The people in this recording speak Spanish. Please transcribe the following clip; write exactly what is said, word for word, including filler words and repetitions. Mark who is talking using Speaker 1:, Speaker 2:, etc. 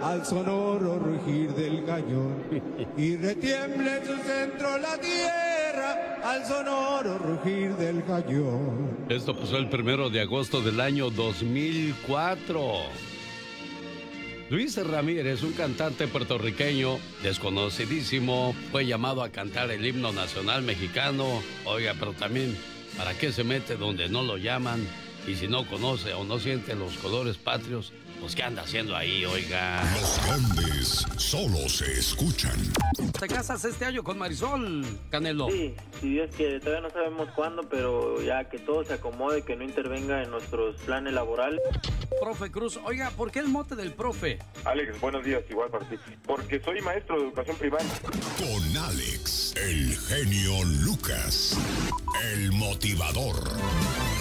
Speaker 1: al sonoro rugir del cañón. Y retiemble en su centro la tierra al sonoro rugir del cañón.
Speaker 2: Esto pasó el primero de agosto del año dos mil cuatro. Luis Ramírez, un cantante puertorriqueño desconocidísimo, fue llamado a cantar el himno nacional mexicano. Oiga, pero también, ¿para qué se mete donde no lo llaman? Y si no conoce o no siente los colores patrios, pues ¿qué anda haciendo ahí, oiga?
Speaker 3: Los grandes solo se escuchan.
Speaker 2: ¿Te casas este año con Marisol, Canelo?
Speaker 4: Sí, si Dios quiere, todavía no sabemos cuándo, pero ya que todo se acomode, que no intervenga en nuestros planes laborales.
Speaker 2: Profe Cruz, oiga, ¿por qué el mote del profe?
Speaker 5: Alex, buenos días, igual para ti. Porque soy maestro de educación primaria.
Speaker 3: Con Alex, el genio Lucas, el motivador.